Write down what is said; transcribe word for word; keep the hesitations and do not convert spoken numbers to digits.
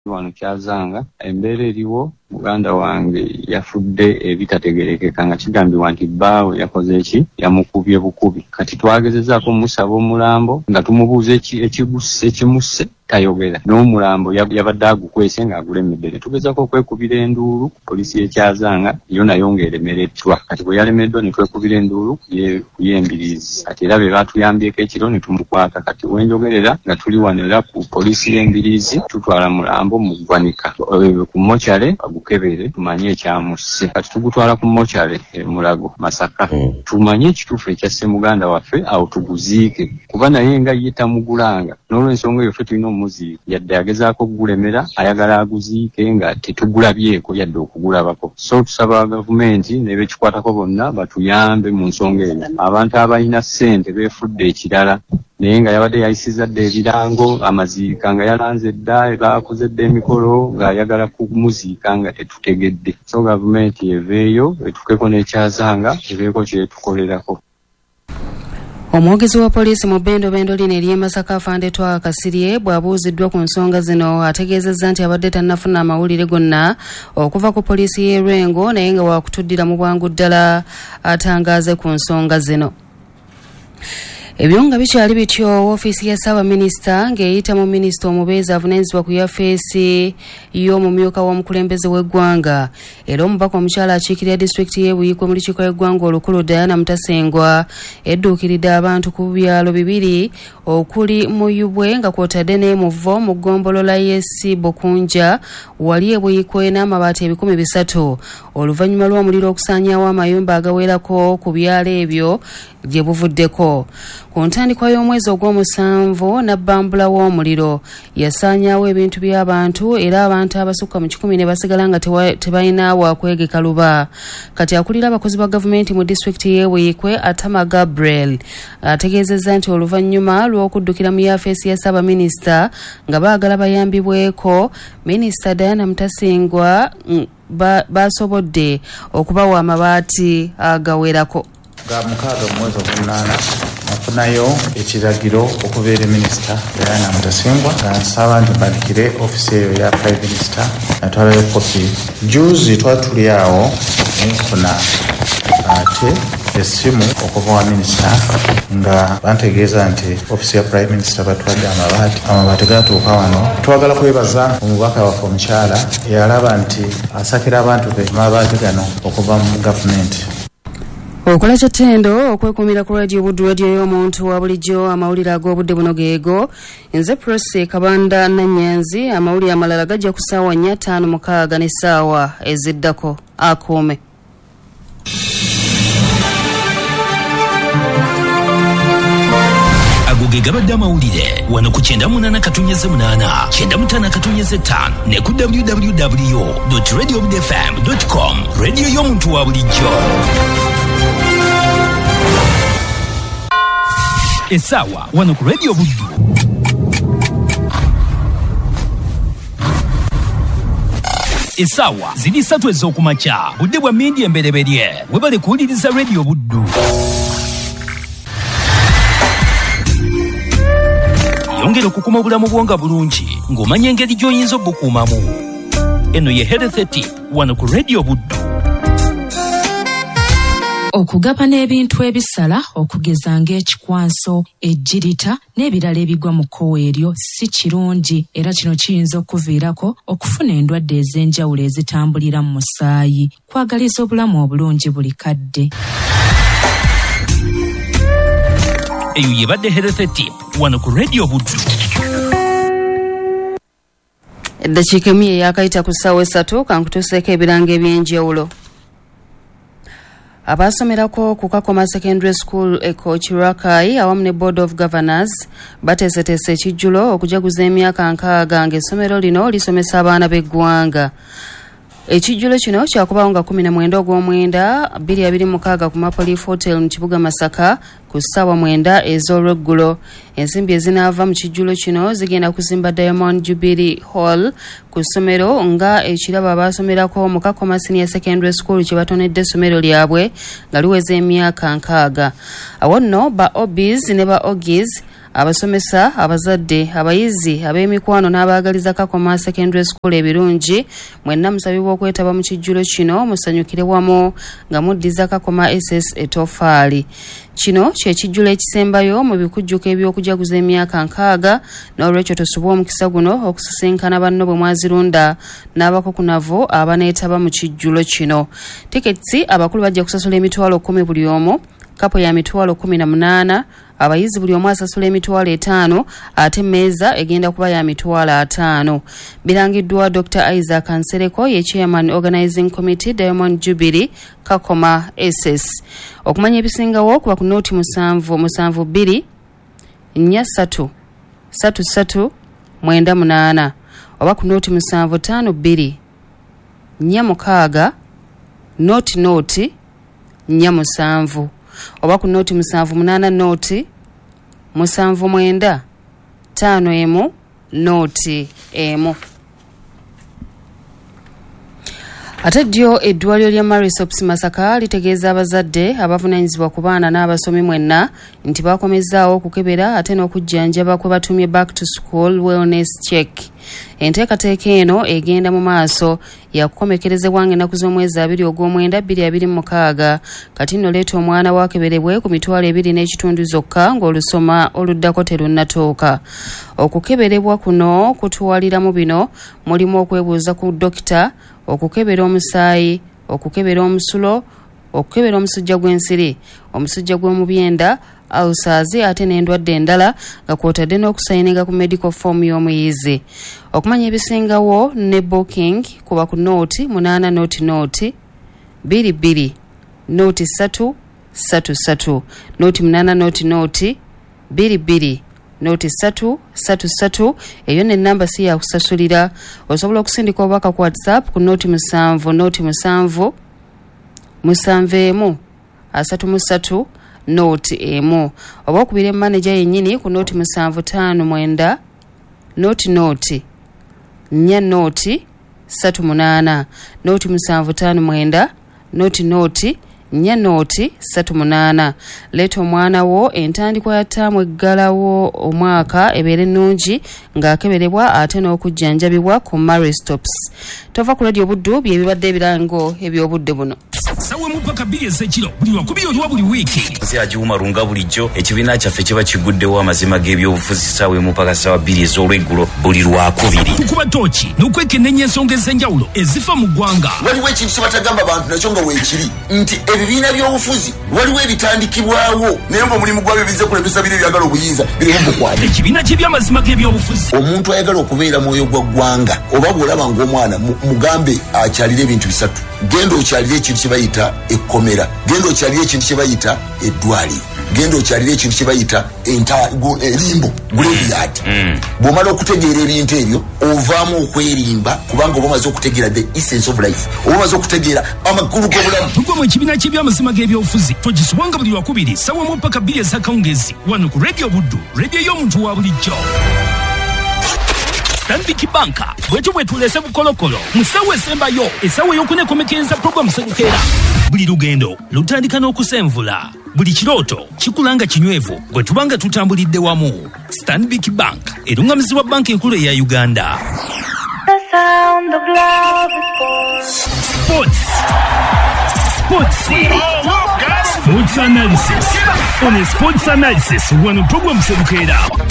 wano Kyazanga embeera eriwo muganda wange yafudde ebitategerekeka nga kigambibwa nti bbaawe yakoze eki yamukubye bukubi. Kati twagezezaako musaba omulambo nga tumubuuza ekigusse ekimusse tayogera, n'omulambo yabadde agukwese ng'agulemedde. Tugezaako okwekubira enduulu ku poliisi y'e Kyazanga yo nayo ng'eremereddwa. Kati bwe yalemeddwa ne twekubira enduulu ku y'Embiriizi. Kati era be baatuyambyeko ekiro ne tumukwata. Kati wenjogerera nga tuli wano era ku poliisi y'Embiriizi tutwala mulambo mu ggwanika ku mokyale bagukebere tumanye ekyamusse. Kati tugutwala ku mokyale e Mulago Masaka tumanye ekituufu ekyasse muganda waffe awo tuguziike, kuba naye nga ye tamugulanga. N'olw'ensonga eyo ffe tulina omuziika yadde agezaako okugulemera ayagala aguziike nga tetugulabyeko yadde okugulabako. So tusaba gavumenti n'ebekikwatako bonna batuyambe mu nsonga eyo. Abantu abalina ssente beefudde ekirala naye nga yabadde yayisiza dde ebirango amaziika nga yalanze dda baakoze dde emikolo ng'ayagala kumuziika nga tetutegedde. So gavumenti eveeyo etukeko n'Ekyazanga ebeeko kyetukolerako. Omwogezi wa poliisi mu bbendobendo lino ery'e Masaka Afande Twaha Kasirye bw'abuuziddwa ku nsonga zino ategeezezza nti abadde tannafuna amawulire gonna okuva ku poliisi y'e Lwengo naye nga waakutuddira mu bwangu ddala atangaaze ku nsonga zino. Ebyo nga bikyali bityo woofiisi ya Ssaabaminisita ng'eyita mu minisita omubeezi avunaanyizibwa ku yafeesi y'omumyuka w'omukulembeze w'eggwanga era omubaka omukyala akiikirira disitulikiti y'e Buyikwe mu lukiiko lw'eggwanga olukulu Diana Mutasengwa edduukiridde abantu ku byalo bibiri okuli Muyubwe nga kw'otadde n'e Muvo mu ggombolola y'e Bukunja wali e Buyikwe n'amabaati ebikumi bisatu oluvannyuma lw'omuliro okusaanyaawo amayumba agawerako ku byalo ebyo gye buvuddeko. Ku ntandikwa y'omwezi ogw'omusanvu nabbambula w'omuliro yasaanyaawo ebintu by'abantu era abantu abasukka mu kikumi ne basigala nga tebalina wa kwegeka luba. Kati akulira abakozi ba gavumenti mu disitulikiti y'e Buyikwe Atama Gabriel ategeezezza nti oluvannyuma lw'okuddukira mu yafeesi ya Ssaabaminisita nga baagala bayambibweko, Minisita Diana Mutasengwa basobodde okubawa amabaati agawerako. Ga mukaaga mu mwezi ogw'omunaana nafunayo ekiragiro okubeera minisita Diana Mutasengwa nga nsaba nti mbandikire ofiisi eyo ya prime minister natwalayo kopi. Juzi twatuli awo nfuna ate essimu okuva wa minisita nga bantegeeza nti ofiisi ya prime minister batwadde amabaati amabaati gatuuka wano. Twagala kwebaza omubaka waffe omukyala eyalaba nti asakira abantu be amabaati gano okuva mu gavumenti. Okola kyatendo okwekumira ku radio Buddu radio y'omuntu wa bulijjo amawulire ag'obudde buno geego. Nze Prose Kabanda Nanyanzi amawulire amalala gajja ku ssaawa nnya ttaano mukaaga n'essaawa eziddako. Akuume. Agoge gabadde amawulire wano ku kyenda munaana katonnyeze munaana kyenda mutaano katonnyeze ttaano ne ku w w w dot radio buddu f m dot com radio y'omuntu wa bulijjo. Essaawa wano ku radio Buddu. Essaawa ziri ssatu ez'okumakya budde bwa mmindi embereberye webale kuwuliriza radio Buddu. Yongera okukuma obulamu bwonga bulungi ng'omanya engeri gy'oyinza obukuumamu. Eno ye Health Tip wano ku radio Buddu. Okugaba n'ebintu ebisala okugeza ng'ekikwanso, ejjirita n'ebirala ebigwa mu kkowe eryo si kirungi era kino kiyinza okuviirako okufuna endwadde ez'enjawulo ezitambulira mu musaayi. Kwagaliza obulamu obulungi buli kadde. Eyo yebadde Health Tip wano ku radio Buddu. Eddakiika emu eyakayita ku ssaawa essatu kankutuuseeko ebiranga eby'enjawulo. Abasomerako ku Kakoma Secondary School e Kochirakai awamu ne Board of Governors bateeseteese ekijjulo okujaguza emyaka nkaaga ng'essomero lino lisomesa abaana b'eggwanga. Ekijjulo kino kyakubaawo nga kumi na mwenda ogw'omwenda bbiri abiri mukaaga ku Maple Leaf Hotel mu kibuga Masaka ku ssaawa mwenda ez'olweggulo. Ensimbi ezinaava mu kijjulo kino zigenda kuzimba Diamond Jubilee Hall ku ssomero nga ekirabo abaasomerako mu Kakoma Senior Secondary School kye batonedde essomero lyabwe nga liweza emyaka nkaaga. Awo nno ba Obis ne ba Ogis abasomesa abazadde abayizi ab'emikwano n'abaagaliza Kakoma Secondary School ebirungi mwenna musabibwa okwetaba mu kijjulo kino musanyukire wamu nga muddiza Kakoma S S etofaali. Kino kye kijjulo ekisembayo mu bikujjuko eby'okujaguza emyaka nkaaga n'olwekyo tosubwa omukisa guno okusisinkana banno bwe mwazirunda n'abakokunavu abaneetaba mu kijjulo kino. Tiketsi abakulu bajja kusasula emitwalo kumi buli omu, kapo ya mitwalo kumi na munaana, abayizi buli omu asasula emitwalo etaano ate meeza egenda kuba ya mitwalo ataano. Birangiddwa Doctor Isaac Nsereko ye Chairman Organizing Committee Diamond Jubilee Kakoma S S. Okumanya ebisingawo kuba ku nooti musanvu musanvu bbiri nnya ssatu ssatu ssatu mwenda munaana oba ku nooti musanvu ttaano bbiri nnya mukaaga nooti nooti nnya musanvu oba ku nooti musanvu munaana nooti musanvu mwenda ttaano emu nooti emu. Ate ddyo eddwaliro lya Marisops Masaka litegeeza abazadde abavunaanyizibwa ku baana n'abasomi mwenna nti bakomezaawo okukebera ate n'okujjanjaba kwe batumye back to school wellness check. Enteekateeka eno egenda mu maaso yakukomekerezebwa ng'ennaku z'omwezi abiri ogw'omwenda bbiri abiri mu mukaaga kati nno leeta omwana waakeberebwe ku mitwalo ebiri n'ekitundu zokka ng'olusoma oluddako terunnatuuka. Okukeberebwa kuno kutuwaliramu bino mulimu okwebuuza ku dokita, okukebera omusaayi, okukebera omusulo, okukebera omusujja gw'ensiri, omusujja gw'omubyenda, ulcers ate n'endwadde endala nga kw'otadde n'okusayininga ku medical form y'omuyizi. Okumanya ebisingawo ne booking kuba ku nooti munaana nooti nooti bbiri bbiri nooti ssatu ssatu ssatu nooti munaana nooti nooti bbiri bbiri nooti ssatu ssatu ssatu. Eyo n'ennamba si ya kusasulira. Osobola okusindika obubaka ku WhatsApp ku nooti musanvu nooti musanvu musanvu emu asatu mu ssatu nooti emu oba okubira manager yennyini ku nooti musanvu ttaano mwenda nooti nooti nnya nooti ssatu munaana nooti musanvu ttaano mwenda nooti nooti nnya nooti ssatu munaana. Leeta omwana wo entandikwa ya ttaamu eggalawo omwaka ebeere ennungi ng'akeberebwa ate n'okujjanjabibwa ku Maristops. Tova ku radio Buddu bye bibadde ebirango eby'obudde buno. Sawe mupaka bbiri ez'ekiro buli lwakubiri oliwa buli wiiki. Nsi agiwuma lunga bulijjo ekibiina kyaffe kiba kiguddewo amazima g'ebyobufuzi sawe mupaka sawa bbiri ez'olweggulo buli lwakubiri. Kukuba tooki n'okwekennenya ensonga ez'enjawulo ezifa mu ggwanga. Waliwo ekintu kye batagamba bantu nakyo nga weekiri nti ebibiina by'obufuzi waliwo ebitandikibwawo naye ng'omulimu gwabyo bizze kulemesa biri ebyagala obuyinza birimu bukwate. Ekibiina ky'ebyamazima g'ebyobufuzi. Omuntu ayagala okubeera mwoyo gwa ggwanga oba bw'olaba ng'omwana mugambe akyalira ebintu bisatu. Genda okyalira ekintu kye bayita ekkomera, genda okyalira ekintu kye bayita eddwaliro, genda okyalira ekintu kye bayita erimbo graveyard. Bw'omala okutegeera ebintu ebyo ovaamu okwerimba kubanga oba omaze okutegeera the essence of life, oba omaze okutegeera amakulu g'obulamu. Tugwa mu ekibiina ky'ebyamazima g'ebyobufuzi togisubwanga buli lwakubiri sawa mu ppaka bbiri ez'akawungezi wano ku radio Buddu, radio y'omuntu wa bulijjo. Stanbic Bank bwetyo bwe tulese bukolokolo musawo esembayo esawo y'okunekomekereza programu Serukeera. Buli lugendo lutandika n'okusenvula, buli kirooto kikulanga kinywevu gwe tubanga tutambulidde wamu. Stanbic Bank erungamizibwa banka enkulu eya Uganda. Sports Sports Sports Analysis on a Sports Analysis wano programu Serukeera.